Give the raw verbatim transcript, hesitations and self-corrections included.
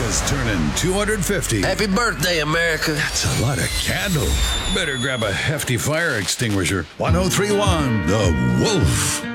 Santa's turning two hundred fifty. Happy birthday, America. That's a lot of candles. Better grab a hefty fire extinguisher. ten thirty-one, The Wolf.